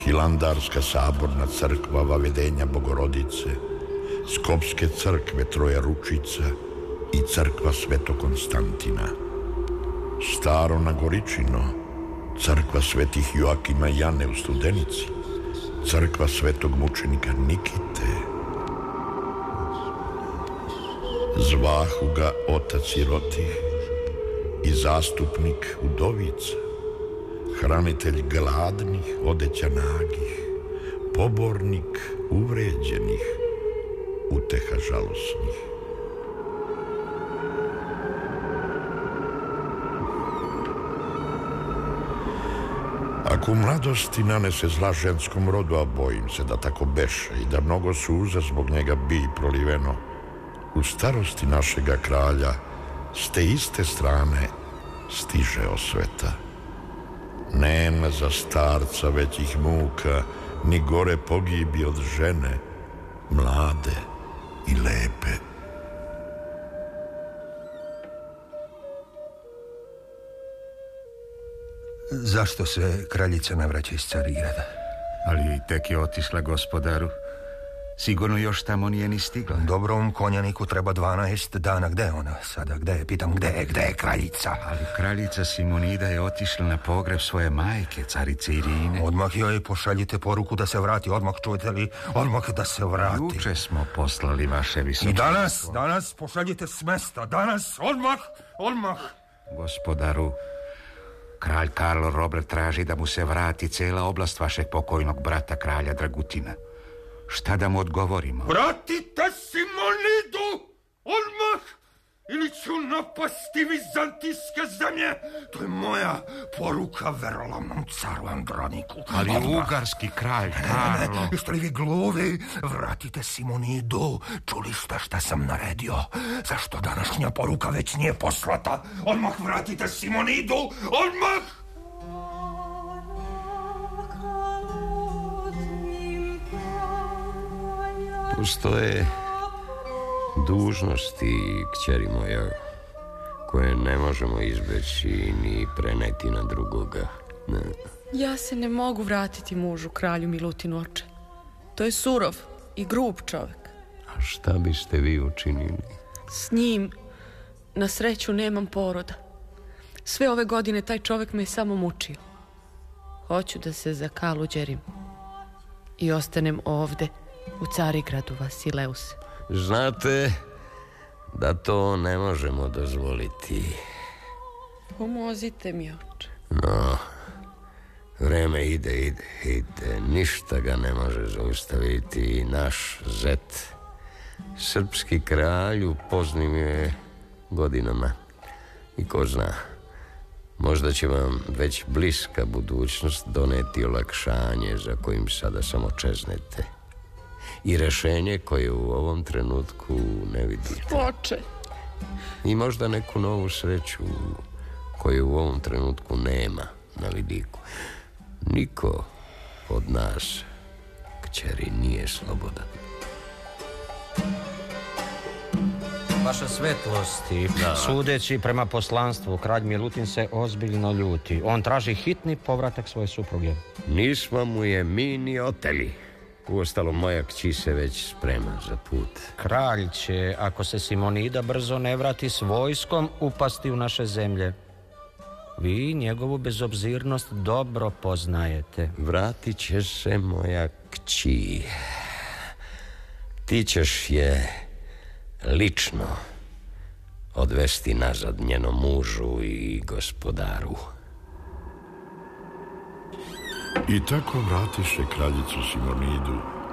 Hilandarska saborna crkva Vavedenja Bogorodice, Skopske crkve Troje Ručica i crkva Sveto Konstantina, Staro Nagoričino, crkva Svetih Joakima i Jane u Studenici, crkva Svetog mučenika Nikite. Zvahu ga otac sirotih i zastupnik udovica, hranitelj gladnih, odeća nagih, pobornik uvređenih, uteha žalosnih. Ako u mladosti nanese zla ženskom rodu, a bojim se da tako beše i da mnogo suza zbog njega bi proliveno, u starosti našega kralja s te iste strane stiže osveta. Nema za starca većih muka, ni gore pogibi od žene, mlade i lepe. Zašto se kraljica ne vraća iz Carigrada? Ali tek je otišla, gospodaru. Sigurno još tamo nije ni stigla. Dobrom konjaniku treba 12 dana. Gde je ona sada? Gde je? Pitam, gde je kraljica? Ali kraljica Simonida je otišla na pogreb svoje majke, carice Irine. Odmah joj pošaljite poruku da se vrati. Odmah, čujete li? Odmah da se vrati. Juče smo poslali vaše visočanstvo. I danas pošaljite s mesta. Danas, odmah. Gospodaru, kralj Karlo Robert traži da mu se vrati cela oblast vašeg pokojnog brata, kralja Dragutina. Šta da mu odgovorimo? Vratite Simonidu! Odmah! Ili ću napasti vizantijske zemlje! To je moja poruka verolamnom caru Androniku. Ali ugarski kralj Karlo... Jeste li vi gluvi? Vratite Simonidu. Čuli ste šta sam naredio? Zašto današnja poruka već nije poslata? Odmah vratite Simonidu! Odmah! Postoje dužnosti, kćeri moja, koje ne možemo izbeći ni preneti na drugoga. Ne. Ja se ne mogu vratiti mužu, kralju Milutinu, oče. To je surov i grub čovek. A šta biste vi učinili? S njim, na sreću, nemam poroda. Sve ove godine taj čovek me je samo mučio. Hoću da se zakaluđerim i ostanem ovde, u Carigradu, Vasileuse. Znate da to ne možemo dozvoliti. Pomozite mi, oče. No, vreme ide. Ništa ga ne može zaustaviti. Naš zet, srpski kralj, upoznio je godinama. I ko zna, možda će vam već bliska budućnost doneti olakšanje za kojim sada samo čeznete. I rešenje koje u ovom trenutku ne vidite. Oče. I možda neku novu sreću koju u ovom trenutku nema na vidiku. Niko od nas, kćeri, nije slobodan. Vaša svetlosti, sudeći prema poslanstvu, kralj Milutin se ozbiljno ljuti. On traži hitni povratak svoje supruge. Nismo mu je mi ni oteli. Uostalom, moja kći se već sprema za put. Kralj će, ako se Simonida brzo ne vrati s vojskom, upasti u naše zemlje. Vi njegovu bezobzirnost dobro poznajete. Vratit će se moja kći. Ti ćeš je lično odvesti nazad njenom mužu i gospodaru. I tako vratiše kraljicu Simonidu